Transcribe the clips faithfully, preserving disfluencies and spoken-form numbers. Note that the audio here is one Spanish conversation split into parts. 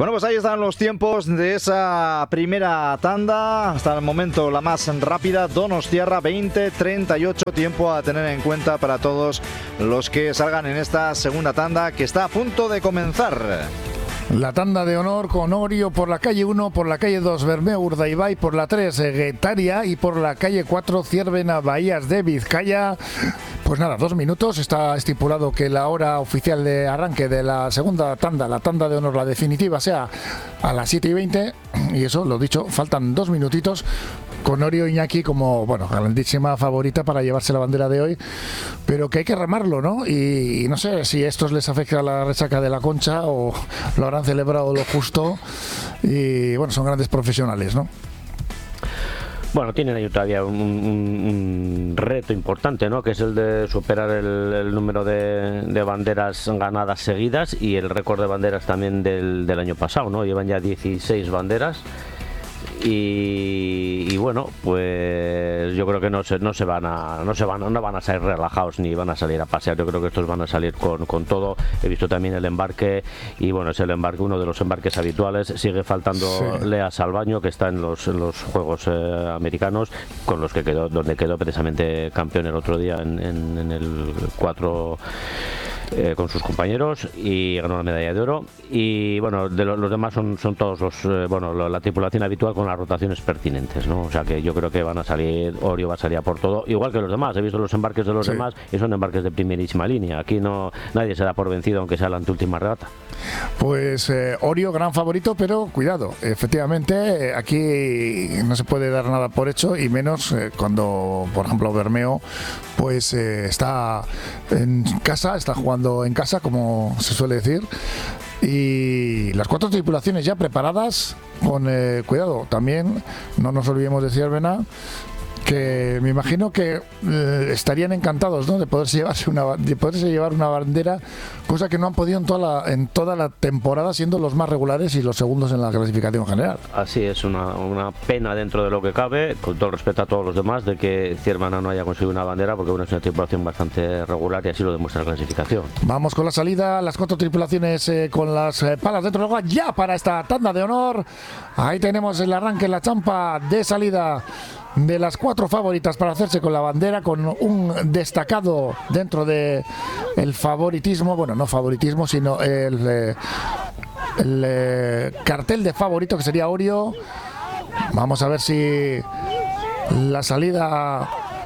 Bueno, pues ahí están los tiempos de esa primera tanda. Hasta el momento la más rápida, Donostiarra veinte treinta y ocho, tiempo a tener en cuenta para todos los que salgan en esta segunda tanda que está a punto de comenzar. La tanda de honor con Orio por la calle uno, por la calle dos Bermeo Urdaibai, por la tres Guetaria y por la calle cuatro Ciervena Bahías de Vizcaya. Pues nada, dos minutos. Está estipulado que la hora oficial de arranque de la segunda tanda, la tanda de honor, la definitiva, sea a las siete y veinte. Y eso, lo dicho, faltan dos minutitos con Orio Iñaki como, bueno, grandísima favorita para llevarse la bandera de hoy, pero que hay que remarlo, ¿no? Y, y no sé si estos les afecta la resaca de la Concha o lo habrán celebrado lo justo. Y bueno, son grandes profesionales, ¿no? Bueno, tienen ahí todavía un, un, un reto importante, ¿no? Que es el de superar el, el número de, de banderas ganadas seguidas y el récord de banderas también del, del año pasado, ¿no? Llevan ya dieciséis banderas. Y, y bueno, pues yo creo que no se, no se van a no se van no van a salir relajados ni van a salir a pasear. Yo creo que estos van a salir con, con todo. He visto también el embarque y bueno, es el embarque, uno de los embarques habituales. Sigue faltando sí. Lea Salvaño, que está en los, en los Juegos eh, Americanos, con los que quedó, donde quedó precisamente campeón el otro día en, en, en el cuatro Eh, con sus compañeros y ganó la medalla de oro. Y bueno, de lo, los demás son, son todos los eh, bueno, lo, la tripulación habitual con las rotaciones pertinentes, ¿no? O sea que yo creo que van a salir, Orio va a salir a por todo, igual que los demás. He visto los embarques de los sí. demás y son embarques de primerísima línea. Aquí no nadie se da por vencido, aunque sea la anteúltima regata. Pues eh, Orio, gran favorito, pero cuidado, efectivamente aquí no se puede dar nada por hecho, y menos eh, cuando, por ejemplo, Bermeo pues eh, está en casa, está jugando en casa, como se suele decir, y las cuatro tripulaciones ya preparadas con eh, cuidado. También no nos olvidemos de Ciervena, que me imagino que eh, estarían encantados, ¿no?, de poderse llevarse una de poderse llevar una bandera, cosa que no han podido en toda la en toda la temporada, siendo los más regulares y los segundos en la clasificación general. Así es, una, una pena dentro de lo que cabe, con todo el respeto a todos los demás, de que Ciervena no haya conseguido una bandera, porque bueno, es una tripulación bastante regular y así lo demuestra la clasificación. Vamos con la salida, las cuatro tripulaciones eh, con las eh, palas dentro del agua ya para esta tanda de honor. Ahí tenemos el arranque, la champa de salida de las cuatro favoritas para hacerse con la bandera, con un destacado dentro de el favoritismo, bueno, no favoritismo, sino el, eh, el eh, cartel de favorito, que sería Orio. Vamos a ver si la salida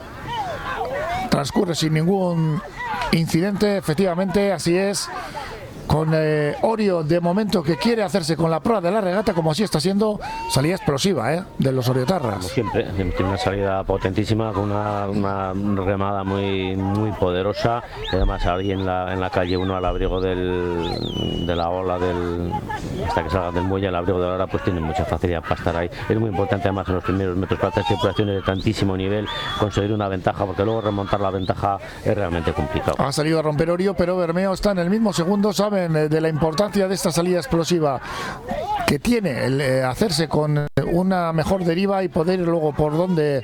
transcurre sin ningún incidente. Efectivamente, así es, con eh, Orio de momento, que quiere hacerse con la proa de la regata, como así está siendo. Salida explosiva eh, de los oriotarras. Como siempre, tiene una salida potentísima, con una, una remada muy muy poderosa, y además ahí en la, en la calle uno, al abrigo del, de la ola, del, hasta que salga del muelle, al abrigo de la ola, pues tienen mucha facilidad para estar ahí. Es muy importante además en los primeros metros para tres tripulaciones de tantísimo nivel conseguir una ventaja, porque luego remontar la ventaja es realmente complicado. Ha salido a romper Orio, pero Bermeo está en el mismo segundo. Saben de la importancia de esta salida explosiva que tiene el eh, hacerse con una mejor deriva y poder ir luego por donde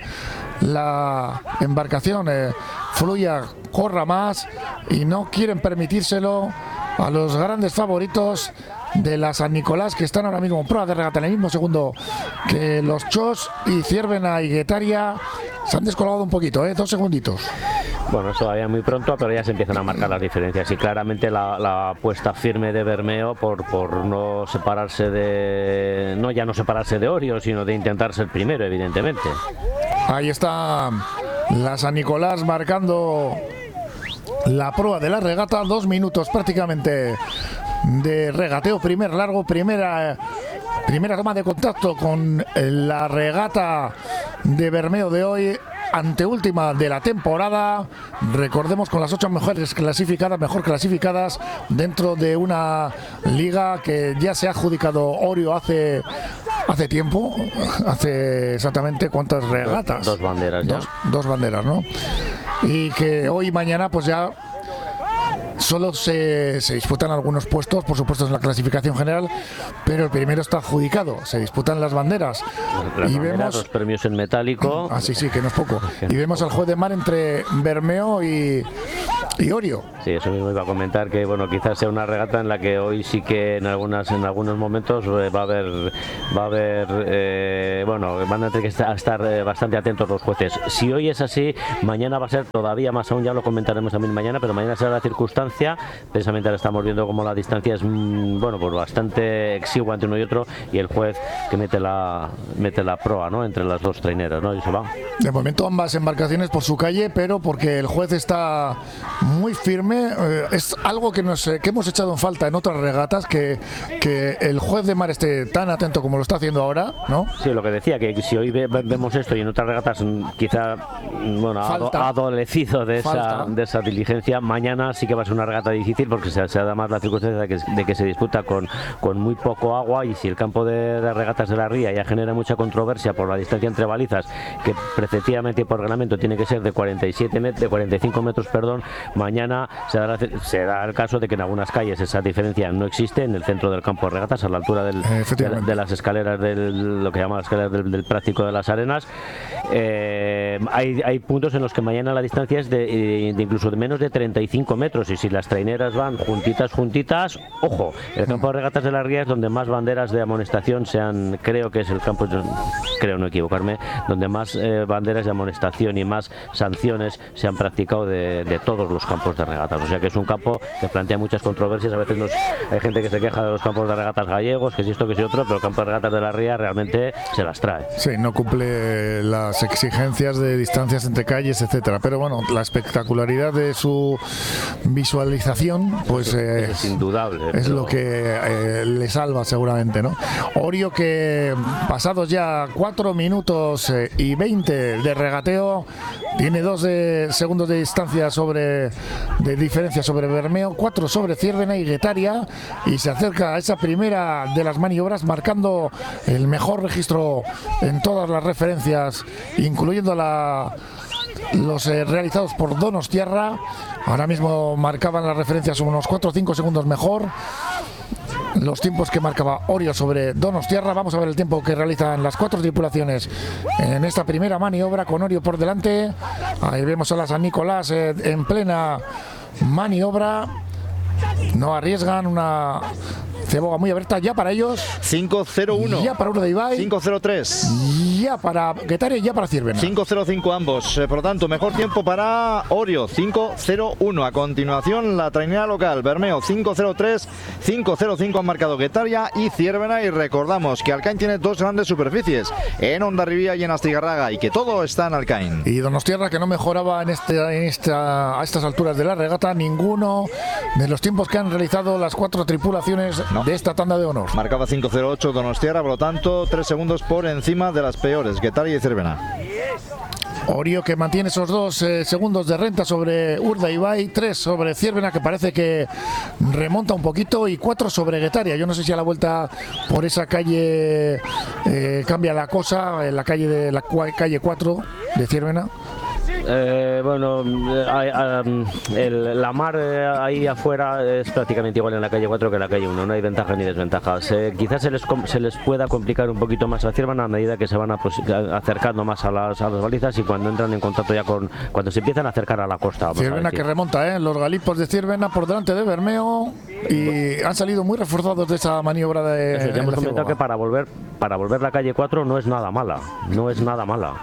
la embarcación eh, fluya, corra más, y no quieren permitírselo a los grandes favoritos de la San Nicolás, que están ahora mismo en prueba de regata en el mismo segundo que los Chos, y Ciervena y Guetaria se han descolgado un poquito, ¿eh? dos segunditos. Bueno, es todavía muy pronto, pero ya se empiezan a marcar las diferencias, y claramente la, la apuesta firme de Bermeo por, por no separarse de, no ya no separarse de Orio, sino de intentar ser primero, evidentemente. Ahí está la San Nicolás marcando la proa de la regata, dos minutos prácticamente de regateo, primer largo, primera primera toma de contacto con la regata de Bermeo de hoy, anteúltima de la temporada. Recordemos, con las ocho mejores clasificadas, mejor clasificadas dentro de una liga que ya se ha adjudicado Orio hace hace tiempo, hace exactamente cuántas regatas, dos, dos banderas ya. dos, dos banderas, ¿no? Y que hoy y mañana pues ya solo se, se disputan algunos puestos, por supuesto, en la clasificación general, pero el primero está adjudicado. Se disputan las banderas. Las y banderas, vemos los premios en metálico. Ah, sí, sí, que no es poco. Y vemos al juez de mar entre Bermeo y, y Orio. Sí, eso mismo iba a comentar, que bueno, quizás sea una regata en la que hoy sí que en algunas en algunos momentos eh, va a haber va a haber eh, bueno, van a tener que estar, estar eh, bastante atentos los jueces. Si hoy es así, mañana va a ser todavía más aún, ya lo comentaremos también mañana, pero mañana será la circunstancia. Precisamente ahora estamos viendo cómo la distancia es mmm, bueno, pues bastante exigua entre uno y otro, y el juez que mete la mete la proa, ¿no?, entre las dos traineras, ¿no? Y se va. De momento ambas embarcaciones por su calle, pero porque el juez está muy firme. Eh, es algo que, nos, eh, que hemos echado en falta en otras regatas, que, que el juez de mar esté tan atento como lo está haciendo ahora, ¿no? Sí, lo que decía, que si hoy ve, vemos esto y en otras regatas quizá bueno, ha adolecido de esa, de esa diligencia, mañana sí que va a ser una regata difícil, porque se, se da más la circunstancia de que, de que se disputa con, con muy poco agua, y si el campo de, de regatas de la Ría ya genera mucha controversia por la distancia entre balizas, que preceptivamente y por reglamento tiene que ser de cuarenta y siete met- de cuarenta y cinco metros, perdón, mañana se da, se da el caso de que en algunas calles esa diferencia no existe, en el centro del campo de regatas, a la altura del, de, de las escaleras del, lo que llaman las escaleras del, del práctico de las arenas. Eh, hay, hay puntos en los que mañana la distancia es de, de incluso de menos de treinta y cinco metros, y si las traineras van juntitas, juntitas, ojo, el campo de regatas de la Ría es donde más banderas de amonestación se han, creo que es el campo, creo no equivocarme, donde más eh, banderas de amonestación y más sanciones se han practicado de, de todos los campos de regatas. O sea que es un campo que plantea muchas controversias. A veces nos, hay gente que se queja de los campos de regatas gallegos, que si esto, que si otro, pero el campo de regatas de la Ría realmente se las trae. Sí, no cumple las exigencias de distancias entre calles, etcétera. Pero bueno, la espectacularidad de su visualización, pues eh, es indudable. Es pero... lo que eh, le salva seguramente, ¿no? Orio, que pasados ya cuatro minutos eh, y veinte de regateo, tiene dos de, segundos de distancia sobre de diferencia sobre Bermeo, cuatro sobre Ciervena y Guetaria, y se acerca a esa primera de las maniobras, marcando el mejor registro en todas las referencias, incluyendo la los eh, realizados por Donostiarra. Ahora mismo marcaban las referencias unos cuatro o cinco segundos mejor los tiempos que marcaba Orio sobre Donostiarra. Vamos a ver el tiempo que realizan las cuatro tripulaciones en esta primera maniobra, con Orio por delante. Ahí vemos a la San Nicolás eh, en plena maniobra. No arriesgan, una ceboga muy abierta ya para ellos. cinco cero uno. Ya para Urdaibai. cinco cero tres. Ya para Guetaria y ya para Ciervena. cinco cero cinco ambos. Eh, por lo tanto, mejor tiempo para Orio, cinco cero uno. A continuación, la trainera local, Bermeo, cinco cero tres. cinco cero cinco han marcado Guetaria y Ciervena. Y recordamos que Alcain tiene dos grandes superficies, en Hondarribía y en Astigarraga, y que todo está en Alcain. Y Donostiarra, que no mejoraba en este, en esta, a estas alturas de la regata ninguno de los tiempos que han realizado las cuatro tripulaciones no. de esta tanda de honor. Marcaba cinco cero ocho Donostiarra, por lo tanto, tres segundos por encima de las peores, Guetaria y Ciervena. Orio, que mantiene esos dos eh, segundos de renta sobre Urdaibai, tres sobre Ciervena, que parece que remonta un poquito, y cuatro sobre Guetaria. Yo no sé si a la vuelta por esa calle eh, cambia la cosa, en la calle de la calle cuatro de Ciervena. Eh, bueno, eh, el, la mar eh, ahí afuera es prácticamente igual en la calle cuatro que en la calle uno, no hay ventajas ni desventajas. Eh, quizás se les, se les pueda complicar un poquito más a Ciervena a medida que se van a, pues, acercando más a las, a las balizas, y cuando entran en contacto ya con, cuando se empiezan a acercar a la costa. Ciervena que remonta, ¿eh? Los galipos de Ciervena por delante de Bermeo, y han salido muy reforzados de esa maniobra de... Eso, ya hemos comentado que para volver, para volver la calle cuatro no es nada mala, no es nada mala.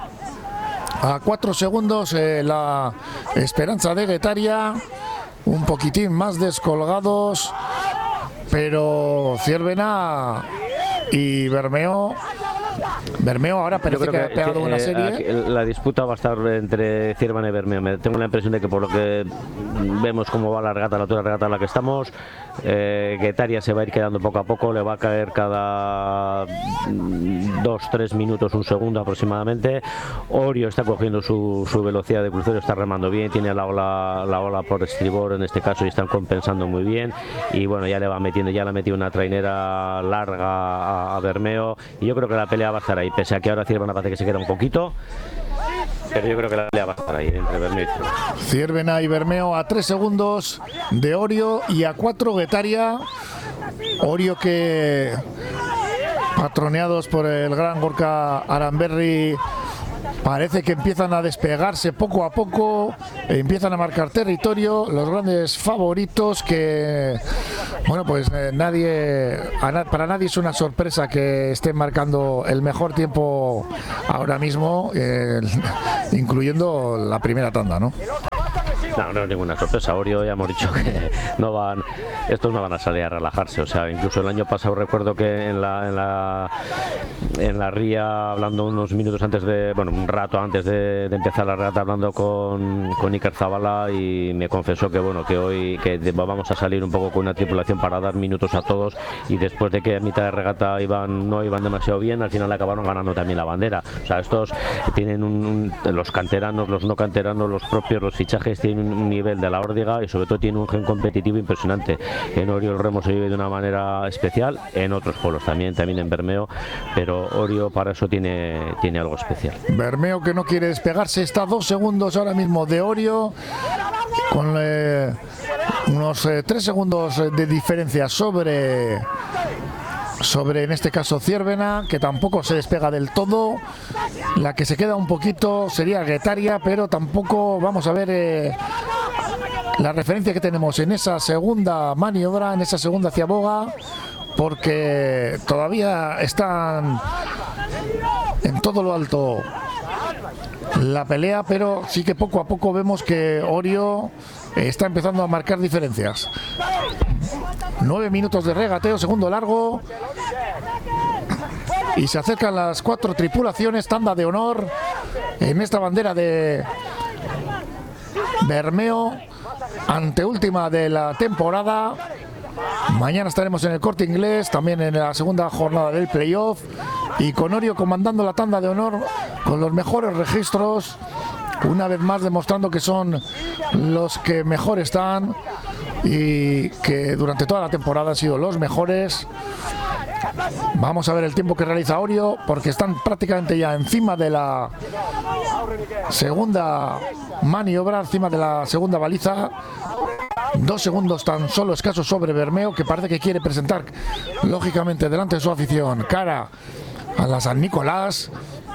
A cuatro segundos eh, la esperanza de Guetaria, un poquitín más descolgados, pero Ciervena y Bermeo Bermeo ahora parece que, que ha pegado que, una serie. Eh, la disputa va a estar entre Ciervena y Bermeo. Me tengo la impresión de que, por lo que vemos cómo va la regata, la altura regata en la que estamos, eh, Guetaria se va a ir quedando poco a poco, le va a caer cada dos, tres minutos, un segundo aproximadamente. Orio está cogiendo su, su velocidad de crucero, está remando bien, tiene la ola, la ola por estribor en este caso, y están compensando muy bien. Y bueno, ya le va metiendo, ya le ha metido una trainera larga a, a Bermeo, y yo creo que la pelea va a estar ahí, pese a que ahora Ciervena parece que se queda un poquito, pero yo creo que la pelea va a estar ahí entre Bermeo y Ciervena. Ciervena y Bermeo a tres segundos de Orio, y a cuatro Guetaria. Orio, que patroneados por el gran Gorka Aranberri, parece que empiezan a despegarse poco a poco, empiezan a marcar territorio los grandes favoritos que, bueno, pues eh, nadie, para nadie es una sorpresa que estén marcando el mejor tiempo ahora mismo, eh, incluyendo la primera tanda, ¿no? No, no es ninguna sorpresa. Orio ya hemos dicho que no van, estos no van a salir a relajarse. O sea, incluso el año pasado recuerdo que en la en la en la ría, hablando unos minutos antes de, bueno, un rato antes de, de empezar la regata, hablando con, con Iker Zabala, y me confesó que bueno, que hoy que vamos a salir un poco con una tripulación para dar minutos a todos, y después de que a mitad de regata iban no iban demasiado bien, al final acabaron ganando también la bandera. O sea, estos tienen un, un los canteranos, los no canteranos, los propios, los fichajes tienen un nivel de la órdiga y sobre todo tiene un gen competitivo impresionante. En Orio el remo se vive de una manera especial, en otros pueblos también, también en Bermeo, pero Orio para eso tiene, tiene algo especial. Bermeo que no quiere despegarse, está a dos segundos ahora mismo de Orio, con eh, unos eh, tres segundos de diferencia sobre sobre en este caso Ciervena, que tampoco se despega del todo. La que se queda un poquito sería Guetaria, pero tampoco vamos a ver eh, la referencia que tenemos en esa segunda maniobra, en esa segunda ciaboga, porque todavía están en todo lo alto la pelea, pero sí que poco a poco vemos que Orio está empezando a marcar diferencias. Nueve minutos de regateo, segundo largo, y se acercan las cuatro tripulaciones, tanda de honor en esta bandera de Bermeo, anteúltima de la temporada. Mañana estaremos en el Corte Inglés, también en la segunda jornada del playoff, y con Orio comandando la tanda de honor con los mejores registros, una vez más demostrando que son los que mejor están y que durante toda la temporada han sido los mejores. Vamos a ver el tiempo que realiza Orio, porque están prácticamente ya encima de la segunda maniobra, encima de la segunda baliza. Dos segundos tan solo escasos sobre Bermeo, que parece que quiere presentar lógicamente delante de su afición cara a la San Nicolás.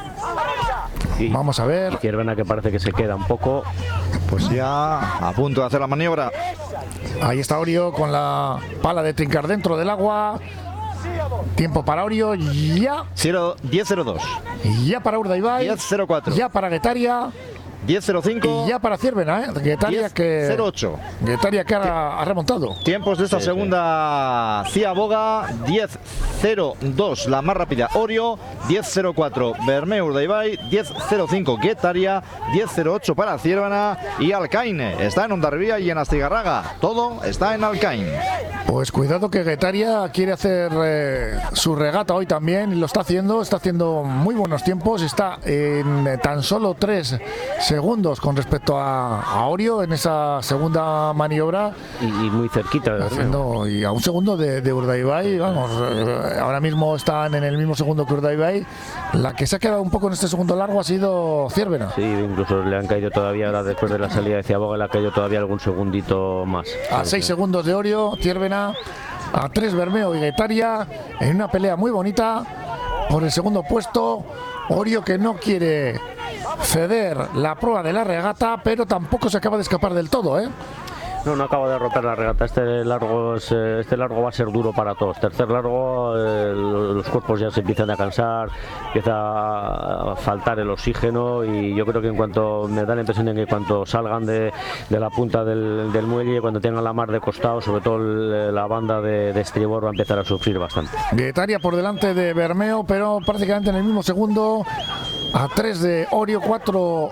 Sí. Vamos a ver. Ciervena, que parece que se queda un poco. Pues ya a punto de hacer la maniobra. Ahí está Orio con la pala de trincar dentro del agua. Tiempo para Orio, ya. diez cero dos. Ya para Urdaibai. diez cero cuatro. Ya para Guetaria. diez cero cinco. Y ya para Ciervena, ¿eh? Guetaria que. cero ocho. Guetaria que ha, ha remontado. Tiempos de esta Sí, segunda ciaboga: diez cero dos la más rápida Orio, diez cero cuatro Bermeo Urdaibai, diez cero cinco Guetaria, diez cero ocho para Ciervena y Alcaine. Está en Hondarribia y en Astigarraga. Todo está en Alcaine. Pues cuidado que Guetaria quiere hacer eh, su regata hoy también, y lo está haciendo, está haciendo muy buenos tiempos, está en eh, tan solo tres segundos con respecto a, a Orio en esa segunda maniobra, Y, y muy cerquita de haciendo, y a un segundo de, de Urdaibai. Vamos, eh, ahora mismo están en el mismo segundo que Urdaibai. La que se ha quedado un poco en este segundo largo ha sido Ciervena. Sí, incluso le han caído todavía, ahora después de la salida de Ciaboga, le ha caído todavía algún segundito más. A seis segundos de Orio, Ciervena, a tres Bermeo y Guetaria, en una pelea muy bonita por el segundo puesto. Orio que no quiere ceder la prueba de la regata, pero tampoco se acaba de escapar del todo, ¿eh? No, no acabo de romper la regata. Este largo es, este largo va a ser duro para todos. Tercer largo, eh, los cuerpos ya se empiezan a cansar, empieza a faltar el oxígeno, y yo creo que en cuanto, me da la impresión de que en cuanto salgan de, de la punta del, del muelle, cuando tengan la mar de costado, sobre todo el, la banda de, de estribor va a empezar a sufrir bastante. Guetaria por delante de Bermeo, pero prácticamente en el mismo segundo. A tres de Orio, cuatro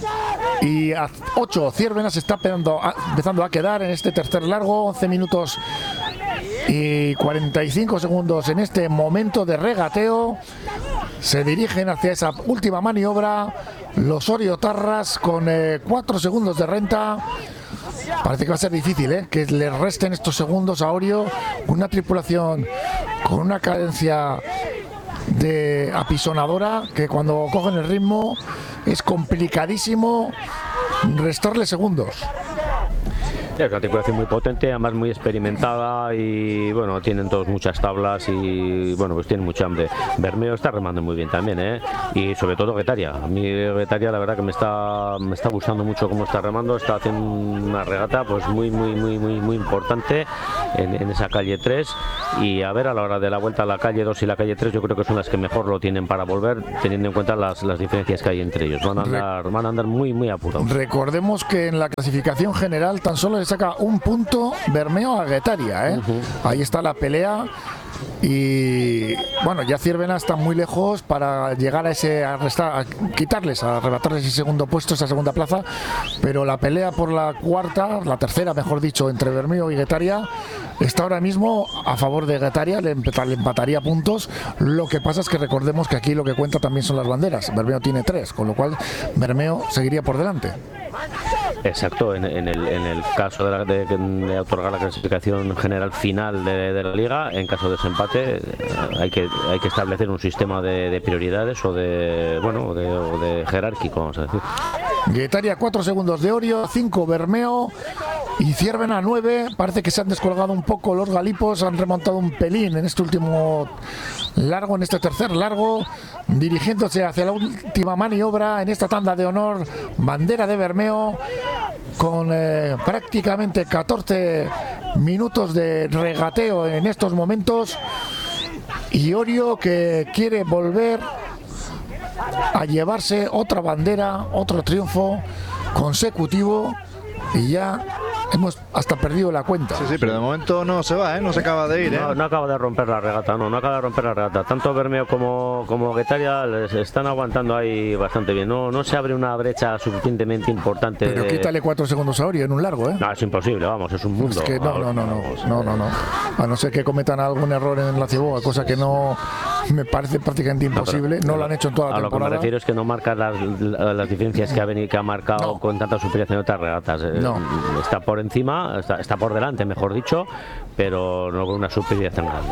y a ocho Ciervena se está empezando a, empezando a quedar en este tercer largo. Once minutos y cuarenta y cinco segundos en este momento de regateo. Se dirigen hacia esa última maniobra los oriotarras con eh, cuatro segundos de renta. Parece que va a ser difícil, ¿eh?, que le resten estos segundos a Orio, una tripulación con una cadencia de apisonadora, que cuando cogen el ritmo es complicadísimo restarle segundos. Es una tripulación muy potente, además muy experimentada y bueno, tienen todos muchas tablas y bueno, pues tienen mucha hambre. Bermeo está remando muy bien también, ¿eh? Y sobre todo Guetaria. A mí Guetaria la verdad que me está me está gustando mucho cómo está remando, está haciendo una regata pues muy muy muy muy muy importante en, en esa calle tres y a ver a la hora de la vuelta a la calle dos y la calle tres yo creo que son las que mejor lo tienen para volver, teniendo en cuenta las, las diferencias que hay entre ellos. Van a andar, van a andar muy muy apurados. Recordemos que en la clasificación general tan solo le saca un punto Bermeo a Guetaria, ¿eh? Uh-huh. Ahí está la pelea. Y bueno, ya Ciervena está muy lejos para llegar a ese a, restar, a quitarles, a arrebatarles ese segundo puesto, esa segunda plaza, pero la pelea por la cuarta, la tercera mejor dicho, entre Bermeo y Guetaria está ahora mismo a favor de Guetaria, le, le empataría puntos. Lo que pasa es que recordemos que aquí lo que cuenta también son las banderas. Bermeo tiene tres, con lo cual Bermeo seguiría por delante. Exacto, en, en, el, en el caso de, la, de, de otorgar la clasificación general final de, de la liga, en caso de desempate hay que hay que establecer un sistema de, de prioridades o de bueno o de, o de jerárquico, vamos a decir. Guetaria cuatro segundos de Orio, cinco Bermeo y Ciervena nueve. Parece que se han descolgado un poco los galipos, han remontado un pelín en este último largo, en este tercer largo, dirigiéndose hacia la última maniobra en esta tanda de honor. Bandera de Bermeo con eh, prácticamente catorce minutos de regateo en estos momentos, y Orio que quiere volver a llevarse otra bandera, otro triunfo consecutivo, y ya hemos hasta perdido la cuenta. Sí, sí, pero de momento no se va, ¿eh? No se acaba de ir, ¿eh? No, no acaba de romper la regata, no, no acaba de romper la regata. Tanto Bermeo como, como Guetaria les están aguantando ahí bastante bien. No, no se abre una brecha suficientemente importante. Pero de... quítale cuatro segundos a Orio en un largo, ¿eh? No, es imposible, vamos, es un mundo. Es que no, no, no, no, no, no, no. A no ser que cometan algún error en la ciboga, cosa que no me parece prácticamente imposible. No, no lo han hecho en toda la a temporada. A lo que me refiero es que no marca las, las diferencias que ha venido, que ha marcado no. con tanta superioridad en otras regatas. No. Está por encima, está, está por delante, mejor dicho, pero no con una superioridad tan grande.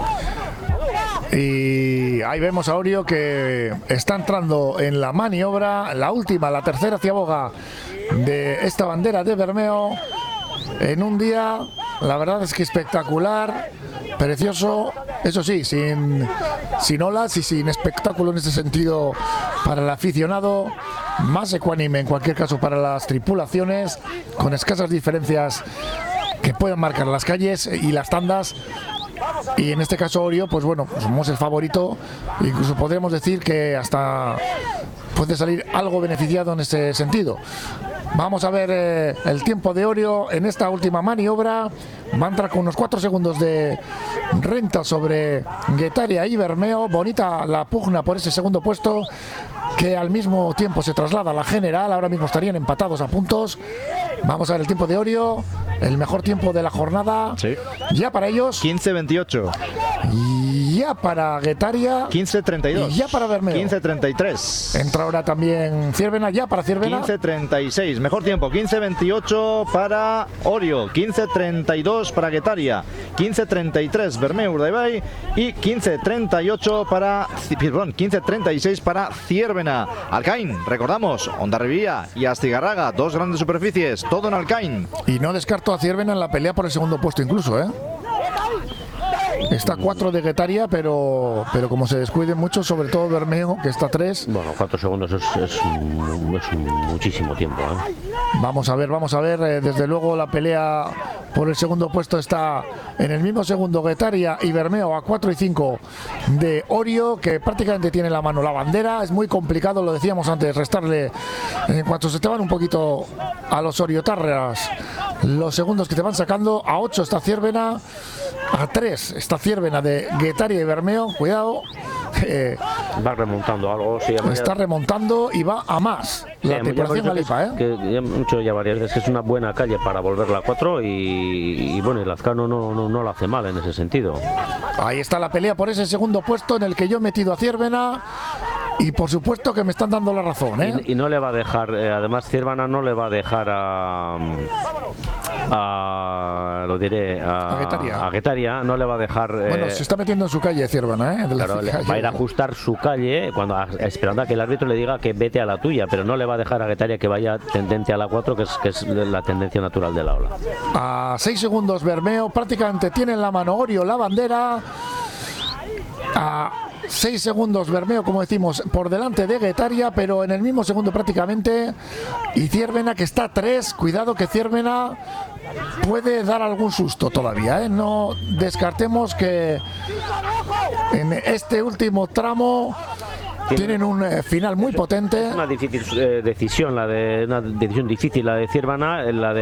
Y ahí vemos a Orio que está entrando en la maniobra, la última, la tercera ciaboga de esta bandera de Bermeo, en un día, la verdad es que espectacular, precioso, eso sí, sin, sin olas y sin espectáculo en ese sentido para el aficionado, más ecuánime en cualquier caso para las tripulaciones, con escasas diferencias que pueden marcar las calles y las tandas. Y en este caso Orio, pues bueno, pues somos el favorito, incluso podríamos decir que hasta puede salir algo beneficiado en ese sentido. Vamos a ver eh, el tiempo de Orio en esta última maniobra. Va a entrar con unos cuatro segundos de renta sobre Guetaria y Bermeo. Bonita la pugna por ese segundo puesto, que al mismo tiempo se traslada a la general. Ahora mismo estarían empatados a puntos. Vamos a ver el tiempo de Orio, el mejor tiempo de la jornada. Sí. Ya para ellos quince veintiocho. Y ya para Guetaria quince treinta y dos. Y ya para Bermeo quince treinta y tres. Entra ahora también Ciervena, ya para Ciervena quince treinta y seis. Mejor tiempo, quince veintiocho para Orio, quince treinta y dos para Guetaria, quince treinta y tres Bermeo Urdaibai y quince treinta y ocho para perdón, quince treinta y seis para Ciervena. Alcaín, recordamos, Hondarribía y Astigarraga, dos grandes superficies, todo en Alcaín. Y no descarto a Ciervena en la pelea por el segundo puesto incluso, ¿eh? Está cuatro de Guetaria, pero pero como se descuiden mucho, sobre todo Bermeo, que está tres. Bueno, cuatro segundos es, es, es muchísimo tiempo, ¿eh? Vamos a ver, vamos a ver. Eh, desde luego la pelea por el segundo puesto está en el mismo segundo Guetaria y Bermeo a cuatro y cinco de Orio, que prácticamente tiene en la mano la bandera. Es muy complicado, lo decíamos antes, restarle en cuanto se te van un poquito a los oriotarras los segundos que te van sacando. A ocho está Ciervena, a tres está Ciervena de Guetaria y Bermeo. Cuidado, eh, va remontando algo, sí, está remontando y va a más la sí, tripulación Galipa, ¿eh? Que ya mucho ya varias veces que es una buena calle para volverla a cuatro y, y bueno, el Lazcano no, no, no lo hace mal en ese sentido. Ahí está la pelea por ese segundo puesto en el que yo he metido a Ciervena. Y por supuesto que me están dando la razón, ¿eh? Y, y no le va a dejar, eh, además Ciervena no le va a dejar a, a, lo diré, a, a, Guetaria. a Guetaria, no le va a dejar... Bueno, eh, se está metiendo en su calle Ciervena, ¿eh? De la claro, calle. va a ir a ajustar su calle cuando esperando a que el árbitro le diga que vete a la tuya, pero no le va a dejar a Guetaria que vaya tendente a la cuatro, que es, que es la tendencia natural de la ola. A seis segundos Bermeo, prácticamente tiene en la mano Orio la bandera. A seis segundos Bermeo, como decimos, por delante de Guetaria, pero en el mismo segundo prácticamente. Y Ciervena, que está a tres. Cuidado que Ciervena puede dar algún susto todavía, ¿eh? No descartemos que en este último tramo tienen un eh, final muy potente. Una difícil eh, decisión, la de una decisión difícil la de Ciervena, la de